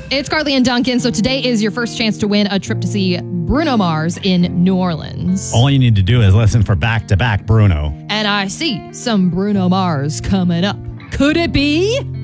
It's Carly and Duncan. So today is your first chance to win a trip to see Bruno Mars in New Orleans. All you need to do is listen for back-to-back Bruno. And I see some Bruno Mars coming up. Could it be?